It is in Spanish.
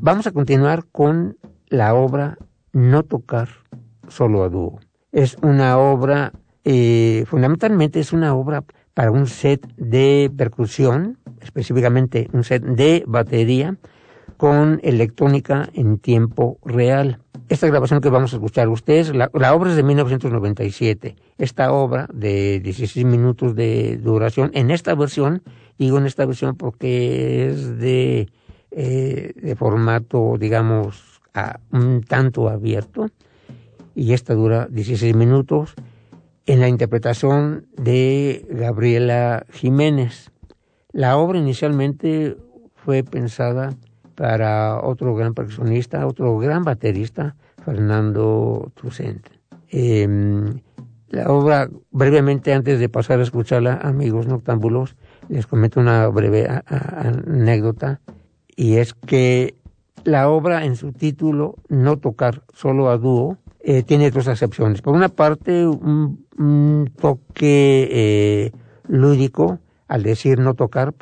vamos a continuar con la obra No tocar solo a dúo. Es una obra, fundamentalmente es una obra para un set de percusión, específicamente un set de batería, con electrónica en tiempo real. Esta grabación que vamos a escuchar ustedes, la obra es de 1997. Esta obra de 16 minutos de duración, en esta versión, digo en esta versión porque es de formato, digamos, un tanto abierto, y esta dura 16 minutos, en la interpretación de Gabriela Jiménez. La obra inicialmente fue pensada para otro gran percusionista, otro gran baterista, Fernando Toussaint. La obra, brevemente, antes de pasar a escucharla, amigos noctámbulos, les comento una breve anécdota, y es que la obra, en su título, No tocar solo a dúo, tiene dos acepciones. Por una parte, un toque lúdico al decir no tocar,